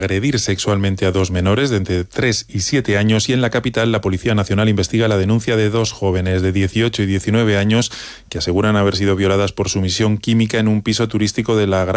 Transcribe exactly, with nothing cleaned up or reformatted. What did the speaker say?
agredir sexualmente a dos menores de entre tres y siete años, y en la capital la Policía Nacional investiga la denuncia de dos jóvenes de dieciocho y diecinueve años que aseguran haber sido violadas por sumisión química en un piso turístico de la Gran